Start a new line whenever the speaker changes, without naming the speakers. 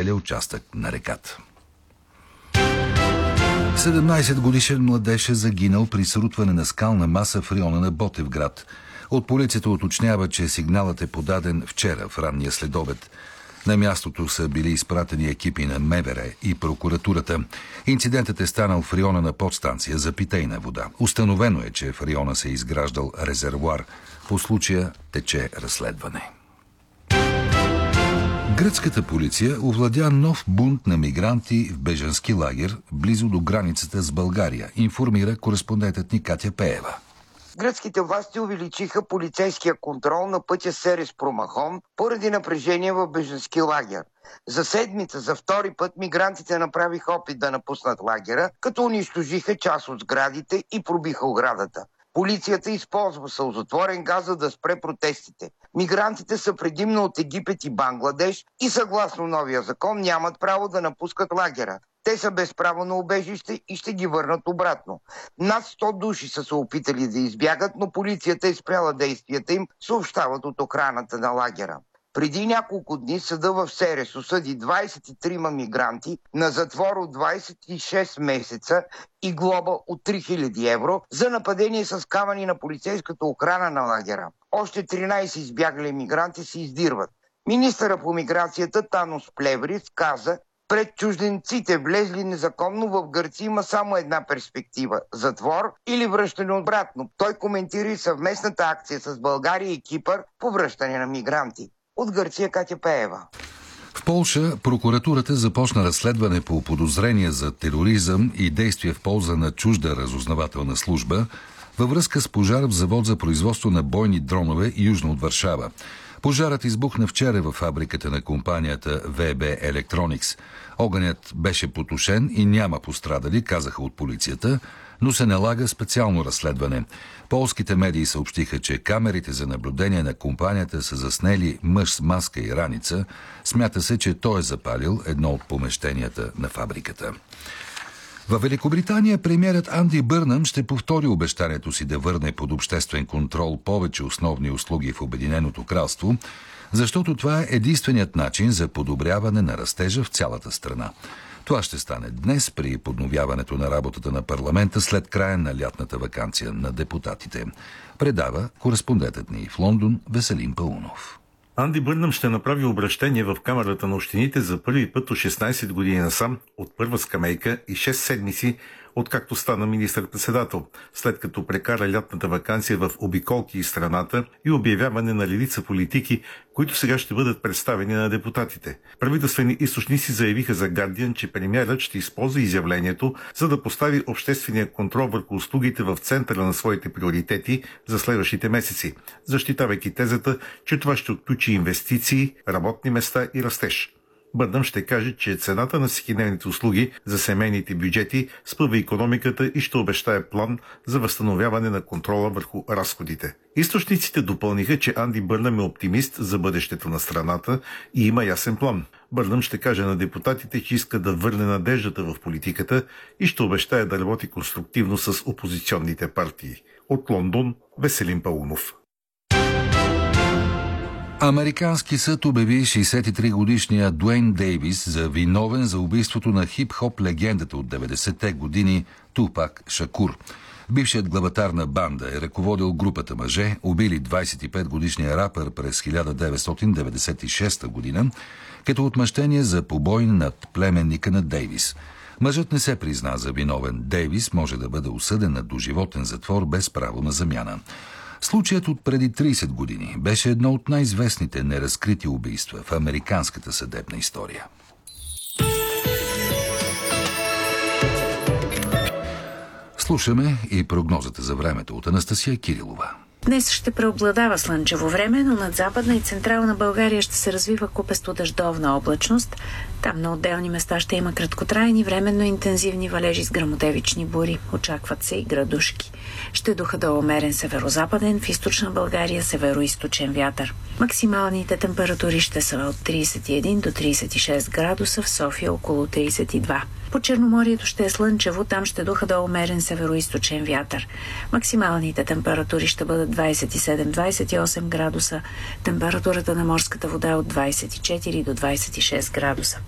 целия участък на реката. 17-годишен младеж е загинал при срутване на скална маса в района на Ботевград. От полицията уточнява, че сигналът е подаден вчера в ранния следобед. На мястото са били изпратени екипи на МВР и прокуратурата. Инцидентът е станал в района на подстанция за питейна вода. Установено е, че в района се е изграждал резервоар. По случая тече разследване. Гръцката полиция овладя нов бунт на мигранти в бежански лагер близо до границата с България, информира кореспондентът ни Катя Пеева.
Гръцките власти увеличиха полицейския контрол на пътя Серес-Промахон поради напрежение в бежански лагер. За седмица за втори път мигрантите направиха опит да напуснат лагера, като унищожиха част от сградите и пробиха оградата. Полицията използва сълзотворен газ, за да спре протестите. Мигрантите са предимно от Египет и Бангладеш и съгласно новия закон нямат право да напускат лагера. Те са без право на убежище и ще ги върнат обратно. Над 100 души са се опитали да избягат, но полицията е спряла действията им, съобщават от охраната на лагера. Преди няколко дни съда в Серес осъди 23 мигранти на затвор от 26 месеца и глоба от 3000 евро за нападение с камъни на полицейската охрана на лагера. Още 13 избягали мигранти се издирват. Министърът по миграцията Танос Плеврис каза, пред чужденците, влезли незаконно в Гърция, има само една перспектива – затвор или връщане обратно. Той коментира и съвместната акция с България и Кипър по връщане на мигранти. От Гърция Катя Пеева.
В Полша прокуратурата започна разследване по подозрения за тероризъм и действия в полза на чужда разузнавателна служба във връзка с пожар в завод за производство на бойни дронове южно от Варшава. Пожарът избухна вчера във фабриката на компанията ВБ Electronics. Огънят беше потушен и няма пострадали, казаха от полицията, но се налага специално разследване. Полските медии съобщиха, че камерите за наблюдение на компанията са заснели мъж с маска и раница. Смята се, че той е запалил едно от помещенията на фабриката. Във Великобритания премиерът Анди Бърнъм ще повтори обещанието си да върне под обществен контрол повече основни услуги в Обединеното кралство, защото това е единственият начин за подобряване на растежа в цялата страна. Това ще стане днес при подновяването на работата на парламента след края на лятната ваканция на депутатите. Предава кореспондентът ни в Лондон Веселин Паунов.
Анди Бърнъм ще направи обращение в Камарата на общините за първи път от 16 години насам, от първа скамейка и 6 седмици, откакто стана министър-председател, след като прекара лятната ваканция в обиколки из страната и обявяване на редица политики, които сега ще бъдат представени на депутатите. Правителствени източници заявиха за Guardian, че премиерът ще използва изявлението, за да постави обществения контрол върху услугите в центъра на своите приоритети за следващите месеци, защитавайки тезата, че това ще отключи инвестиции, работни места и растеж. Бърнъм ще каже, че цената на всекидневните услуги за семейните бюджети спъва икономиката и ще обещае план за възстановяване на контрола върху разходите. Източниците допълниха, че Анди Бърнъм е оптимист за бъдещето на страната и има ясен план. Бърнъм ще каже на депутатите, че иска да върне надеждата в политиката и ще обещае да работи конструктивно с опозиционните партии. От Лондон Веселин Паунов.
Американски съд обяви 63-годишния Дуейн Дейвис за виновен за убийството на хип-хоп легендата от 90-те години Тупак Шакур. Бившият главатар на банда е ръководил групата мъже, убили 25-годишния рапър през 1996 година, като отмъщение за побой над племенника на Дейвис. Мъжът не се призна за виновен. Дейвис може да бъде осъден на доживотен затвор без право на замяна. Случаят от преди 30 години беше едно от най-известните неразкрити убийства в американската съдебна история. Слушаме и прогнозата за времето от Анастасия Кирилова.
Днес ще преобладава слънчево време, но над Западна и Централна България ще се развива купесто дъждовна облачност. Там на отделни места ще има краткотрайни, временно интензивни валежи с гръмотевични бури. Очакват се и градушки. Ще духа до умерен северозападен, в източна България североизточен вятър. Максималните температури ще са от 31 до 36 градуса, в София около 32. По Черноморието ще е слънчево, там ще духа до умерен североизточен вятър. Максималните температури ще бъдат 27-28 градуса, температурата на морската вода е от 24 до 26 градуса.